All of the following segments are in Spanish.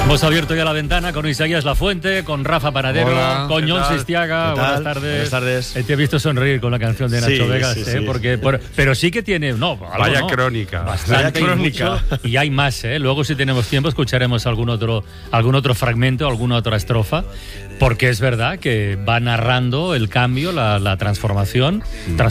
Hemos abierto ya la ventana con Isaías Lafuente, con Rafa Panadero, hola, con Jon Sistiaga. Buenas tardes. Buenas tardes. Te he visto sonreír con la canción de Nacho Vegas, sí. Porque, pero sí que tiene... Vaya crónica. Bastante Vaya crónica. Y hay más, ¿eh? Luego, si tenemos tiempo, escucharemos algún otro fragmento, alguna otra estrofa, porque es verdad que va narrando el cambio, la transformación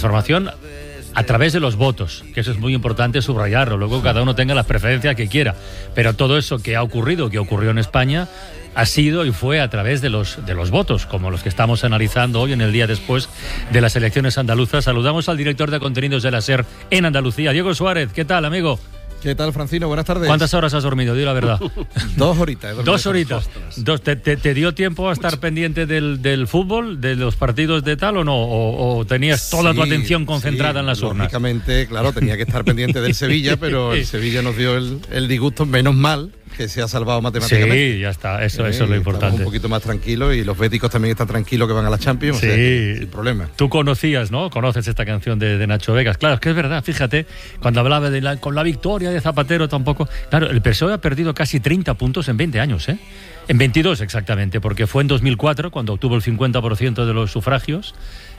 a través de los votos, que eso es muy importante subrayarlo. Luego cada uno tenga las preferencias que quiera, pero todo eso que ocurrió en España, ha sido y fue a través de los votos, como los que estamos analizando hoy en el día después de las elecciones andaluzas. Saludamos al director de contenidos de la SER en Andalucía, Diego Suárez. ¿Qué tal, amigo? ¿Qué tal, Francino? Buenas tardes. ¿Cuántas horas has dormido? Di la verdad. 2 horitas. 2 horitas. ¿Te dio tiempo a estar pendiente del fútbol, de los partidos de tal o no? ¿O tenías toda tu atención concentrada en las urnas? Lógicamente, claro, tenía que estar pendiente del Sevilla, pero el Sevilla nos dio el disgusto, menos mal que se ha salvado matemáticamente. Sí, ya está, eso es lo importante. Un poquito más tranquilos y los béticos también están tranquilos que van a la Champions, sí. O sea, sin problema. Tú conocías, ¿no? Conoces esta canción de Nacho Vegas. Claro, es que es verdad, fíjate, cuando hablaba con la victoria de Zapatero tampoco... Claro, el PSOE ha perdido casi 30 puntos en 20 años, ¿eh? En 22 exactamente, porque fue en 2004 cuando obtuvo el 50% de los sufragios.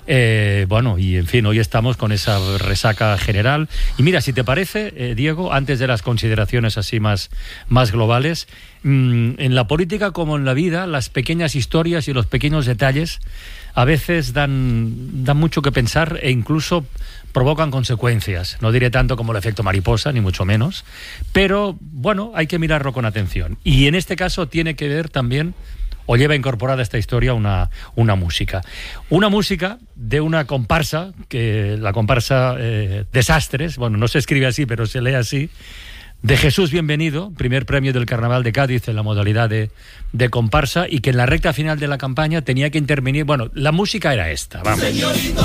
Y en fin, hoy estamos con esa resaca general. Y mira, si te parece, Diego, antes de las consideraciones así más globales, en la política como en la vida, las pequeñas historias y los pequeños detalles a veces dan mucho que pensar e incluso provocan consecuencias. No diré tanto como el efecto mariposa, ni mucho menos, pero bueno, hay que mirarlo con atención. Y en este caso tiene que ver también, o lleva incorporada a esta historia una música. Una música de una comparsa, que la comparsa Desastres, bueno, no se escribe así, pero se lee así, de Jesús Bienvenido, primer premio del Carnaval de Cádiz en la modalidad de comparsa, y que en la recta final de la campaña tenía que intervenir... Bueno, la música era esta, vamos.